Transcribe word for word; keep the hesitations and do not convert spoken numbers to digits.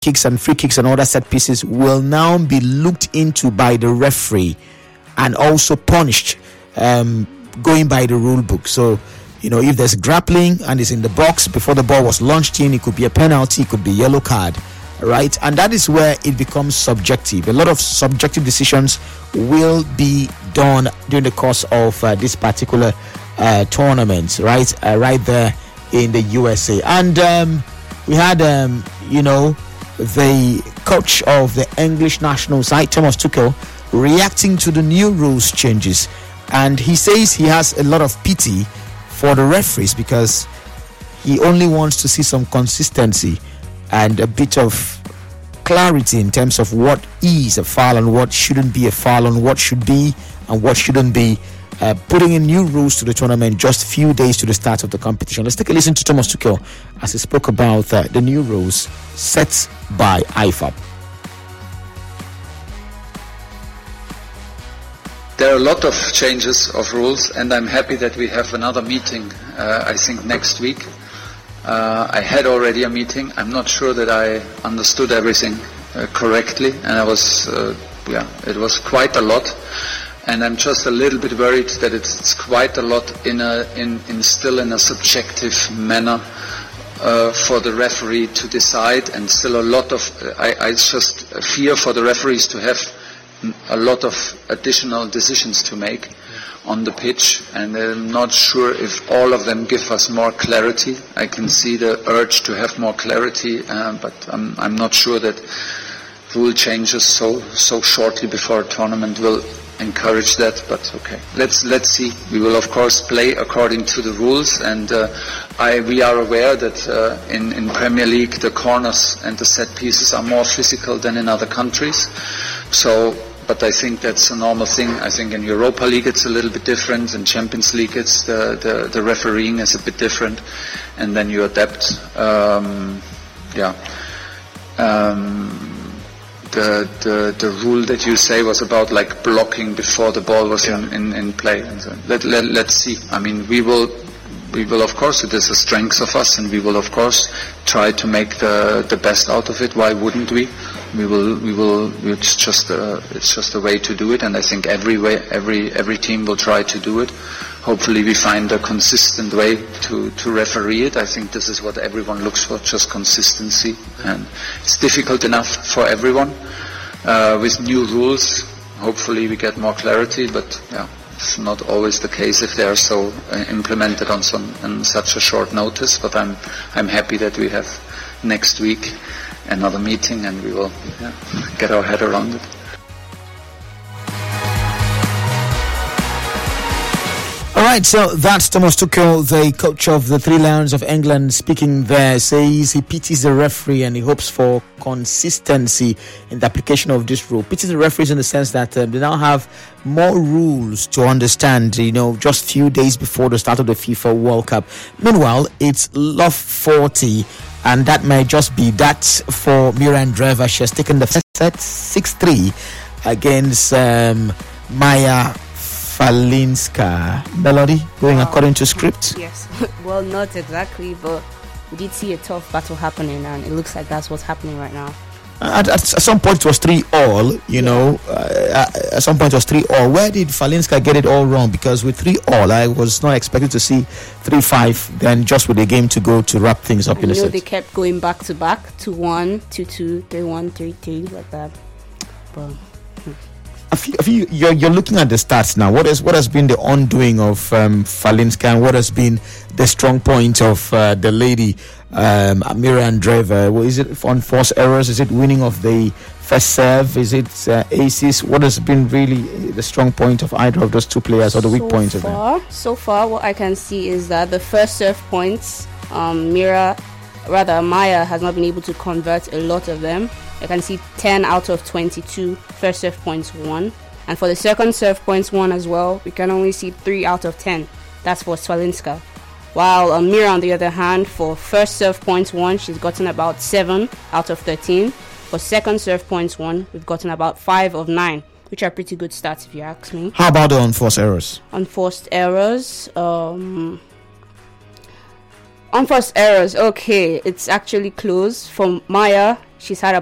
kicks and free kicks and other set pieces will now be looked into by the referee and also punished um, going by the rule book. So, you know, if there's grappling and it's in the box before the ball was launched in, it could be a penalty, it could be a yellow card, right? And that is where it becomes subjective. A lot of subjective decisions will be done during the course of uh, this particular uh, tournament, right? Uh, right there in the U S A. And um, we had, um, you know, the coach of the English national side, Thomas Tuchel, reacting to the new rules changes, and he says he has a lot of pity for the referees because he only wants to see some consistency and a bit of clarity in terms of what is a foul and what shouldn't be a foul, and what should be and what shouldn't be. Uh, putting in new rules to the tournament just a few days to the start of the competition. Let's take a listen to Thomas Tuchel as he spoke about uh, the new rules set by I F A B. There are a lot of changes of rules, and I'm happy that we have another meeting, uh, I think next week. Uh, I had already a meeting. I'm not sure that I understood everything uh, correctly, and I was, uh, yeah, it was quite a lot. And I'm just a little bit worried that it's quite a lot in a in, in still in a subjective manner uh, for the referee to decide, and still a lot of uh, I, I just fear for the referees to have a lot of additional decisions to make on the pitch, and I'm not sure if all of them give us more clarity. I can see the urge to have more clarity, uh, but I'm I'm not sure that rule changes so so shortly before a tournament will encourage that, but okay. Let's let's see. We will of course play according to the rules, and uh, I we are aware that uh, in in Premier League the corners and the set pieces are more physical than in other countries. So, but I think that's a normal thing. I think in Europa League it's a little bit different. In Champions League it's the the, the refereeing is a bit different, and then you adapt. Um, yeah. Um, The, the the rule that you say was about like blocking before the ball was yeah. in, in, in play. And so let, let, let's see. I mean, we will, we will of course, it is a strength of us, and we will of course try to make the, the best out of it. Why wouldn't we? We will, we will, it's just a, it's just a way to do it, and I think every way, every, every team will try to do it. Hopefully we find a consistent way to, to referee it. I think this is what everyone looks for, just consistency. And it's difficult enough for everyone. Uh, with new rules, hopefully we get more clarity, but yeah, it's not always the case if they are so uh, implemented on some on such a short notice. But I'm I'm happy that we have next week another meeting, and we will yeah, get our head around it. All right, so that's Thomas Tuchel, the coach of the Three Lions of England, speaking there. Says he pities the referee and he hopes for consistency in the application of this rule. Pities the referees in the sense that um, they now have more rules to understand, you know, just few days before the start of the FIFA World Cup. Meanwhile, it's Love forty, and that might just be that for Mira Andreeva. She has taken the first set six three against um, Maya Falinska. Melody, going wow. according to script? Yes. Well, not exactly, but we did see a tough battle happening, and it looks like that's what's happening right now. At, at, at some point it was three all, you yeah. know. Uh, at, at some point it was three all. Where did Falinska get it all wrong? Because with three all, I was not expecting to see three five, then just with a game to go to wrap things up and in you a know, set. They kept going back to back, two one, two two, three one, three three, like that. But I feel, I feel you're, you're looking at the stats now. What is what has been the undoing of um, Falinska, and what has been the strong point of uh, the lady um, Mira Andreeva? Well, is it unforced errors? Is it winning of the first serve? Is it uh, aces? What has been really the strong point of either of those two players, or the weak so point of far, them? So far, what I can see is that the first serve points, um, Mira, rather Maya, has not been able to convert a lot of them. I can see ten out of twenty-two first serve points won. And for the second serve points won as well, we can only see three out of ten. That's for Swalinska. While um, Mira, on the other hand, for first serve points won, she's gotten about seven out of thirteen. For second serve points won, we've gotten about five of nine, which are pretty good stats if you ask me. How about the unforced errors? Unforced errors, um... Unforced errors, okay, it's actually close. For Maya, she's had a